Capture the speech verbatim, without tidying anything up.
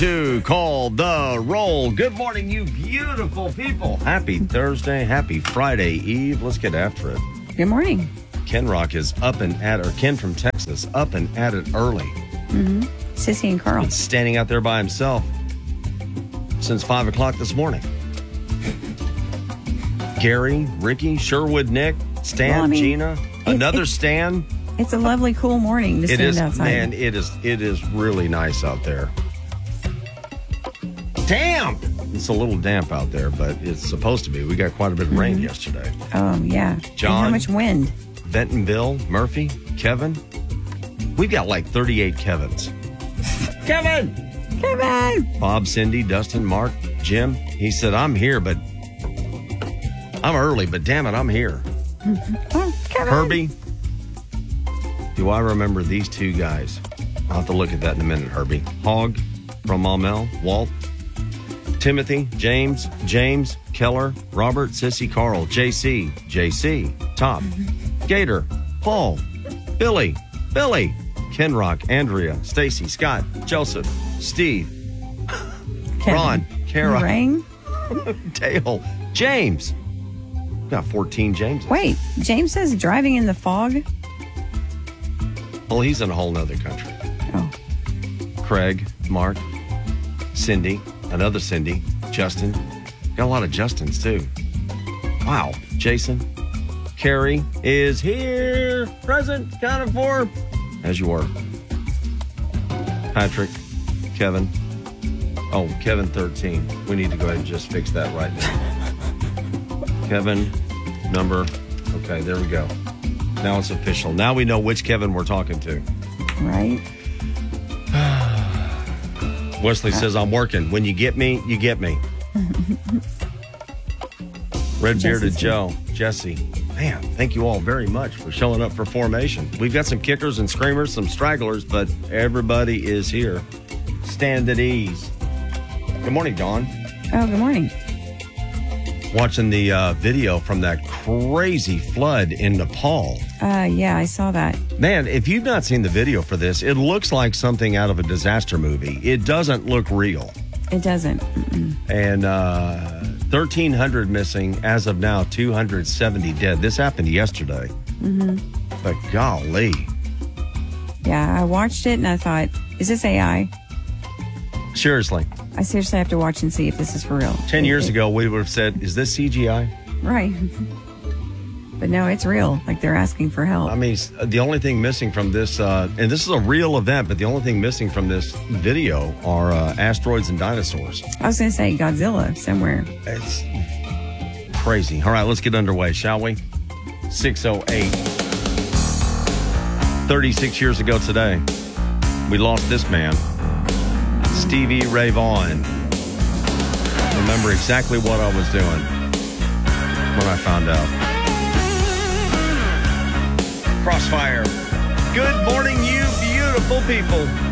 To call the roll. Good morning, you beautiful people. Happy Thursday, happy Friday Eve. Let's get after it. Good morning. Ken Rock is up and at it, or Ken from Texas, up and at it early. Mm-hmm. Sissy and Carl. Been standing out there by himself since five o'clock this morning. Gary, Ricky, Sherwood, Nick, Stan, well, I mean, Gina, another it's, Stan. It's a lovely, cool morning to stand it is, outside. Man, it is, it is really nice out there. Damp! It's a little damp out there, but it's supposed to be. We got quite a bit of rain mm-hmm. yesterday. Oh, yeah. John. And how much wind? Bentonville, Murphy, Kevin. We've got like thirty-eight Kevins. Kevin! Kevin! Bob, Cindy, Dustin, Mark, Jim. He said, I'm here, but I'm early, but damn it, I'm here. Oh, Kevin. Herbie. Do I remember these two guys? I'll have to look at that in a minute, Herbie. Hog from Maumelle, Walt. Timothy, James, James, Keller, Robert, Sissy, Carl, J C, J C, Top, Gator, Paul, Billy, Billy, Ken Rock, Andrea, Stacy, Scott, Joseph, Steve, Kevin. Ron, Kara, Rang? Dale, James. Got fourteen Jameses. Wait, James says driving in the fog? Well, he's in a whole nother country. Oh. Craig, Mark, Cindy, another Cindy, Justin. Got a lot of Justins, too. Wow. Jason. Carrie is here. Present. Counted for. As you were. Patrick. Kevin. Oh, Kevin thirteen. We need to go ahead and just fix that right now. Kevin number. Okay, there we go. Now it's official. Now we know which Kevin we're talking to. Right. Wesley says, I'm working. When you get me, you get me. Red Bearded Joe, Jesse. Man, thank you all very much for showing up for formation. We've got some kickers and screamers, some stragglers, but everybody is here. Stand at ease. Good morning, Dawn. Oh, good morning. Watching the uh, video from that crazy flood in Nepal. Uh, yeah, I saw that. Man, if you've not seen the video for this, it looks like something out of a disaster movie. It doesn't look real. It doesn't. Mm-mm. And uh, thirteen hundred missing. As of now, two hundred seventy dead. This happened yesterday. Mm-hmm. But golly. Yeah, I watched it and I thought, is this A I? Seriously. I seriously have to watch and see if this is for real. Ten it, years it, ago, we would have said, is this C G I? Right. But no, it's real. Like they're asking for help. I mean, the only thing missing from this, uh, and this is a real event, but the only thing missing from this video are uh, asteroids and dinosaurs. I was going to say Godzilla somewhere. It's crazy. All right, let's get underway, shall we? six oh eight. thirty-six years ago today, we lost this man, Stevie Ray Vaughan. Remember exactly what I was doing when I found out. Crossfire. Good morning, you beautiful people.